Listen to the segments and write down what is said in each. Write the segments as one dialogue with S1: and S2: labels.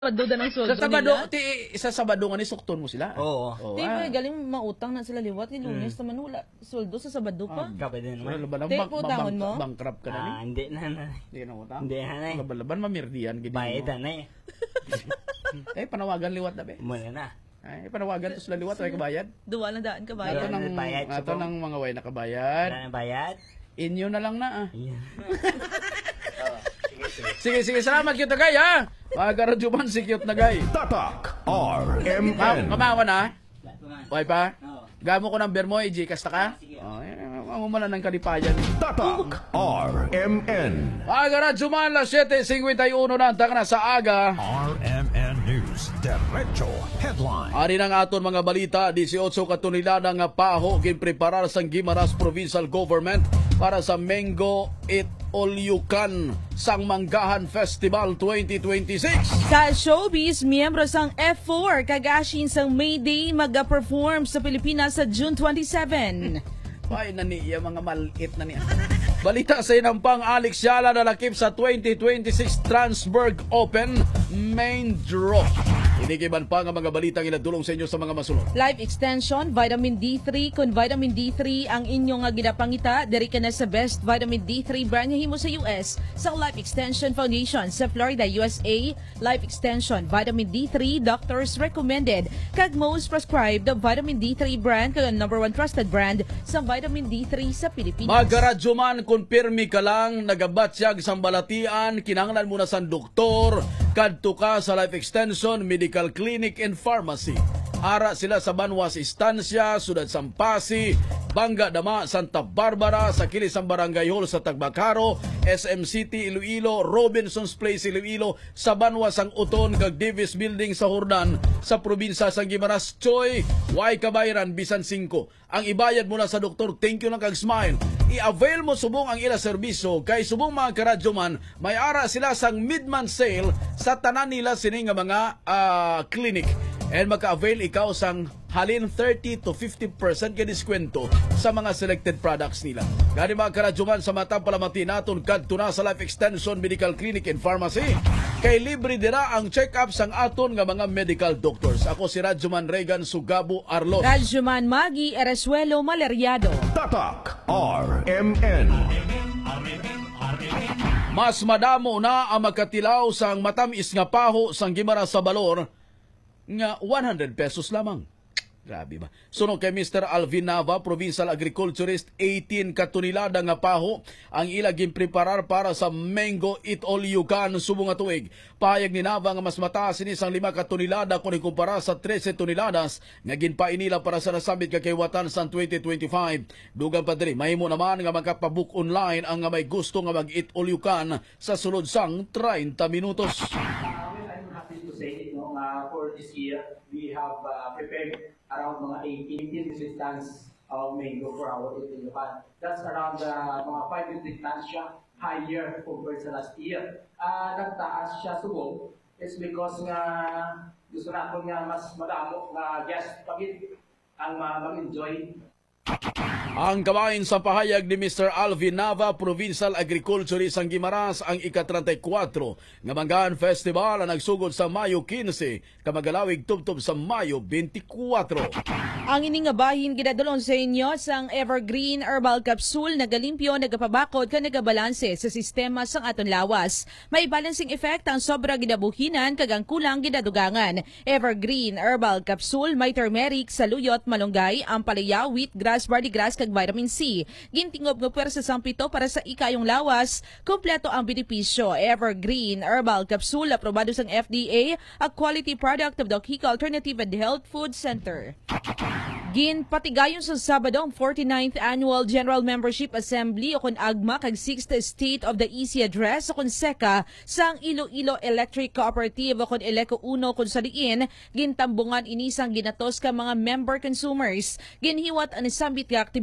S1: Duda ng sweldo
S2: Sa Sabado,
S1: nila.
S2: sa Sabado nga ni sukton mo sila.
S3: Oo.
S1: Di ba, galing mautang na sila liwat. Yung Lunes naman wala. Sweldo sa Sabado pa.
S3: Kapag din
S2: Wala
S3: naman.
S2: laban
S1: Take po tangon mo?
S2: bankrupt ka na ni.
S3: Hindi na na.
S2: Hindi na utang.
S3: Hindi na na.
S2: Laban mamirdian gid.
S3: Bayad na eh.
S2: Panawagan liwat na be.
S3: Muna na.
S2: Panawagan to sila liwat ay kabayad.
S1: Duwa na daan ka
S2: Ato
S1: ba?
S3: Wala. Bayad,
S2: ato
S3: subong.
S2: ng mga way nakabayad.
S3: Wala na bayad?
S2: Inyo na lang na.
S3: Iya.
S2: Sige, salamat kita gay ha. Mga karadyoman si cute na gay.
S4: Tatak RMN.
S2: Kamawa na. Okay pa?
S3: Oo.
S2: Gamo ko number mo, Gcash ta ka? Ang umala ng kalipayan.
S4: Tatak RMN.
S2: Mga karadyoman, las 7:51 na ang na sa aga.
S4: RMN News. Derecho Headline.
S2: Ari ng aton mga balita, 18 katunilada nga paho ginpreparar sang Guimaras Provincial Government para sa Mango It All You Can sang Manggahan Festival 2026.
S1: Sa showbiz, miyembro sang F4 kagashin sang May Day mag-perform sa Pilipinas sa June 27.
S2: Ay, naniya mga maliit na niya. Balita sa inampang Alex Yala na lakip sa 2026 Transberg Open Main Draw. Inigiban pa nga mga balitang inadulong sa inyo sa mga masunod.
S1: Life Extension, Vitamin D3. Kung Vitamin D3 ang inyong ginapangita, diri ka na sa best Vitamin D3 brand niya himo sa US sa Life Extension Foundation sa Florida, USA. Life Extension, Vitamin D3, doctors recommended. Kag most prescribed the Vitamin D3 brand kag number 1 trusted brand sa Vitamin D3 sa Pilipinas.
S2: Magaradyo man, konpirmi ka lang, nagabatsyag sa balatian, kinanglan mo na sa doktor, kadto ka sa Life Extension, Medical Clinic and Pharmacy. Ara sila sa Banwas Estancia, Sudad Sampasi, Bangga Dama, Santa Barbara, sa kilis ang Barangay Hall sa Tagbacaro, SM City, Iloilo, Robinson's Place, Iloilo, sa Banwas ang Uton, kag Davis Building sa Hordan, sa probinsya sa Guimaras, Choy, Way Kabayran, Bisan 5. Ang ibayad mo na sa doktor, thank you lang kag smile. I-avail mo subong ang ila serbisyo, kay subong mga karadyo man, may ara sila sang mid-month sale sa tanan nila sining nga mga clinic. And maka-avail ikaw sang halin 30 to 50% ka diskwento sa mga selected products nila. Gani mga karadyoman sa matang palamati naton kadto na sa Life Extension Medical Clinic and Pharmacy. Kay libre dira ang check-up sang aton nga mga medical doctors. Ako si Radyoman Regan Sugabo Arlos.
S1: Radyoman Magi Eresuelo Maleriado.
S4: Tatak RMN.
S2: Mas madamo na ang magkatilaw sang matamis nga paho sang Guimaras sa Balor nga 100 pesos lamang. Grabe ba? Sunod kay Mr. Alvin Nava, Provincial Agriculturist, 18 katunilada nga paho ang ila ginpreparar para sa Mango It All You Can subong nga tuig. Pahayag ni Nava nga mas mataas ini sang 5 katunilada kung ikumpara sa 13 toniladas nga ginpainila para sa nasambit kakiwatan sa 2025. Dugang pa diri, mahimo naman nga magkapabook online ang nga may gusto nga mag-It All You Can sa sulod sang 30 minutos.
S5: I'm happy to say, for this year, we have prepared around mga 18 metric tons of mango for our eating pan. That's around mga 5 metric tons siya higher compared sa last year. Nagtaas siya subong. It's because nga gusto natin nga mas madamo nga guest pagit ang mag-enjoy.
S2: Ang kabahin sa pahayag ni Mr. Alvin Nava, Provincial Agriculturist sang Guimaras, ang ika-34 nga Manggahan Festival ang nagsugod sa Mayo 15, kamagalawig tubtob sa Mayo 24.
S1: Ang ining nga bahin ginadulon sa inyo sang Evergreen Herbal Capsule nagalimpyo, nagapabakod ka nagabalanse sa sistema sang aton lawas. May balancing effect ang sobra ginabuhinan kag ang kulang ginadugangan. Evergreen Herbal Capsule may turmeric, saluyot, malunggay, ampalaya, wheatgrass, barleygrass kag vitamin C. Gintingob nga pwersa sang pito para sa ikayong lawas. Kompleto ang benepisyo. Evergreen Herbal Capsule aprobado sang FDA, a quality product of the Kika Alternative and Health Food Center. Ginpatigayon sa Sabado ang 49th Annual General Membership Assembly o kun AGMA kag 6th State of the EC Address o kun SECA sang Iloilo Electric Cooperative o kun Eleco 1 kun saliin. Gintambungan inisang ginatos ka mga member consumers. Ginhiwat ang sambit nga aktibidad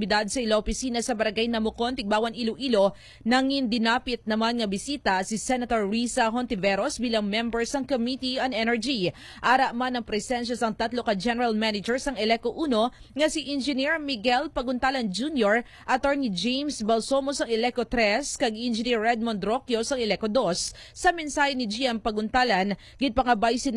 S1: siyudad sa ila opisina sa Barangay Namukon, Tigbawan, Iloilo, nangin dinapit naman nga bisita si Senator Risa Hontiveros bilang member sang Committee on Energy. Ara man ang presensya sang tatlo ka general managers sang Eleco 1 nga si Engineer Miguel Paguntalan Jr., Attorney James Balsomo sang Eleco 3 kag Engineer Redmond Roquio sang Eleco 2. Sa mensahe ni GM Paguntalan, gid pangabay